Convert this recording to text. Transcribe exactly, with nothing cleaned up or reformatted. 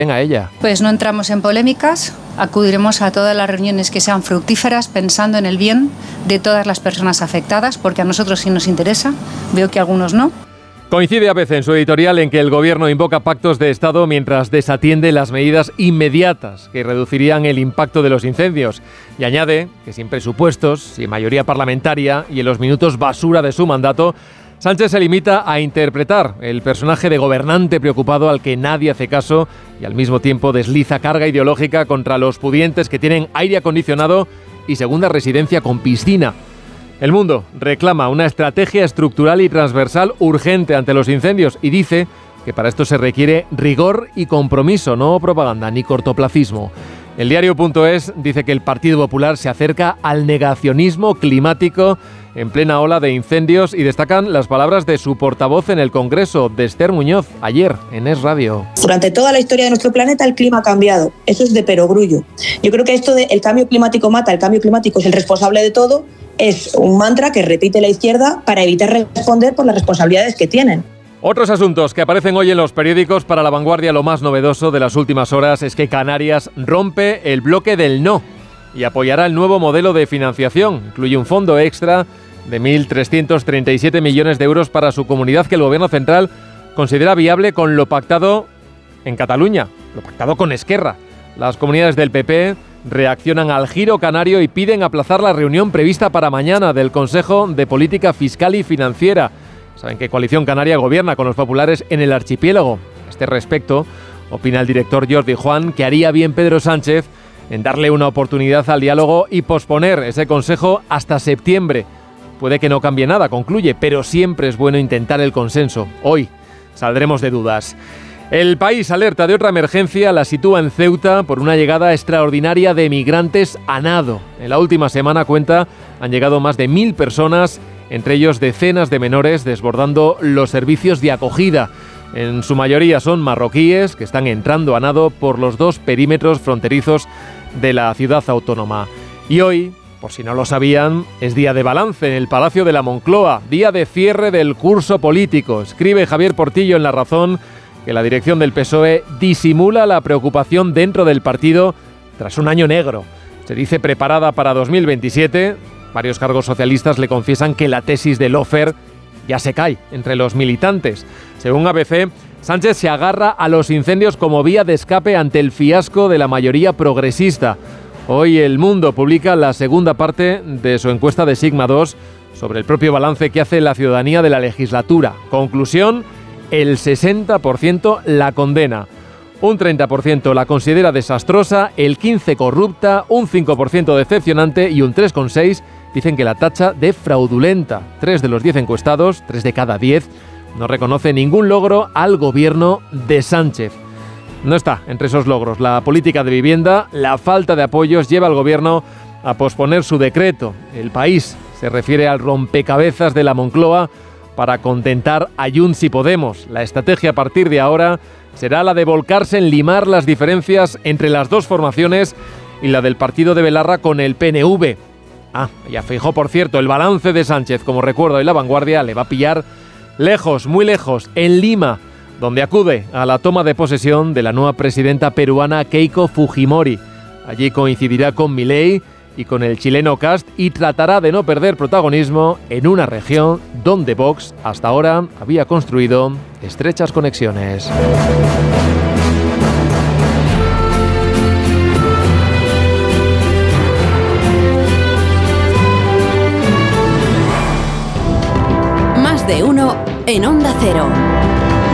Venga, ella. Pues no entramos en polémicas, acudiremos a todas las reuniones que sean fructíferas pensando en el bien de todas las personas afectadas, porque a nosotros sí nos interesa, veo que a algunos no. Coincide A B C en su editorial en que el gobierno invoca pactos de Estado mientras desatiende las medidas inmediatas que reducirían el impacto de los incendios. Y añade que sin presupuestos, sin mayoría parlamentaria y en los minutos basura de su mandato, Sánchez se limita a interpretar el personaje de gobernante preocupado al que nadie hace caso y al mismo tiempo desliza carga ideológica contra los pudientes que tienen aire acondicionado y segunda residencia con piscina. El Mundo reclama una estrategia estructural y transversal urgente ante los incendios y dice que para esto se requiere rigor y compromiso, no propaganda ni cortoplacismo. El diario.es dice que el Partido Popular se acerca al negacionismo climático en plena ola de incendios y destacan las palabras de su portavoz en el Congreso, de Esther Muñoz, ayer en Es Radio. Durante toda la historia de nuestro planeta el clima ha cambiado, eso es de perogrullo. Yo creo que esto de el cambio climático mata, el cambio climático es el responsable de todo, es un mantra que repite la izquierda para evitar responder por las responsabilidades que tienen. Otros asuntos que aparecen hoy en los periódicos. Para La Vanguardia, lo más novedoso de las últimas horas es que Canarias rompe el bloque del no y apoyará el nuevo modelo de financiación. Incluye un fondo extra de mil trescientos treinta y siete millones de euros para su comunidad que el Gobierno central considera viable con lo pactado en Cataluña, lo pactado con Esquerra. Las comunidades del P P reaccionan al giro canario y piden aplazar la reunión prevista para mañana del Consejo de Política Fiscal y Financiera. Saben que Coalición Canaria gobierna con los populares en el archipiélago. A este respecto, opina el director Jordi Juan que haría bien Pedro Sánchez en darle una oportunidad al diálogo y posponer ese consejo hasta septiembre. Puede que no cambie nada, concluye, pero siempre es bueno intentar el consenso. Hoy saldremos de dudas. El País alerta de otra emergencia, la sitúa en Ceuta por una llegada extraordinaria de migrantes a nado. En la última semana, cuenta, han llegado más de mil personas, entre ellos decenas de menores, desbordando los servicios de acogida. En su mayoría son marroquíes que están entrando a nado por los dos perímetros fronterizos de la ciudad autónoma. Y hoy, por si no lo sabían, es día de balance en el Palacio de la Moncloa, día de cierre del curso político. Escribe Javier Portillo en La Razón que la dirección del P S O E disimula la preocupación dentro del partido tras un año negro. Se dice preparada para dos mil veintisiete. Varios cargos socialistas le confiesan que la tesis de Lofer ya se cae entre los militantes. Según A B C, Sánchez se agarra a los incendios como vía de escape ante el fiasco de la mayoría progresista. Hoy El Mundo publica la segunda parte de su encuesta de Sigma dos sobre el propio balance que hace la ciudadanía de la legislatura. Conclusión: el sesenta por ciento la condena, un treinta por ciento la considera desastrosa, el quince por ciento corrupta, un cinco por ciento decepcionante y un tres coma seis por ciento dicen que la tacha de fraudulenta. Tres de los diez encuestados, tres de cada diez, no reconoce ningún logro al gobierno de Sánchez. No está entre esos logros la política de vivienda. La falta de apoyos lleva al gobierno a posponer su decreto. El País se refiere al rompecabezas de la Moncloa para contentar a Junts y Podemos. La estrategia a partir de ahora será la de volcarse en limar las diferencias entre las dos formaciones y la del partido de Belarra con el P N V. Ah, y a Feijóo, por cierto, el balance de Sánchez, como recuerdo en La Vanguardia, le va a pillar lejos, muy lejos, en Lima, donde acude a la toma de posesión de la nueva presidenta peruana Keiko Fujimori. Allí coincidirá con Milei y con el chileno Kast y tratará de no perder protagonismo en una región donde Vox hasta ahora había construido estrechas conexiones. Más de uno en Onda Cero.